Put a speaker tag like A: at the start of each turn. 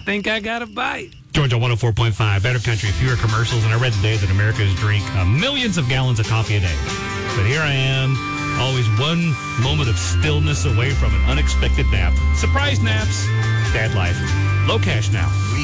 A: think I got a bite.
B: Georgia 104.5, Better Country, fewer commercials, and I read today that Americans drink millions of gallons of coffee a day. But here I am, always one moment of stillness away from an unexpected nap. Surprise naps, dad life, low cash now.